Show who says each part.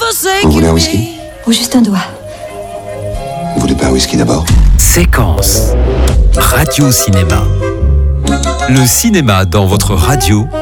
Speaker 1: Vous voulez un whisky?
Speaker 2: Ou juste un doigt.
Speaker 1: Vous voulez pas un whisky d'abord?
Speaker 3: Séquence Radio Cinéma. Le cinéma dans votre radio